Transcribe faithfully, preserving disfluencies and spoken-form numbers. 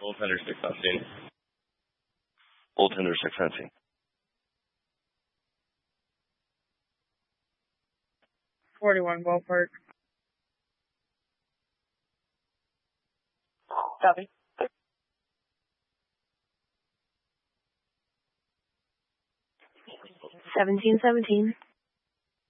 Old Tender six fencing. Old Tender six fencing. forty-one ballpark. Copy. seventeen seventeen.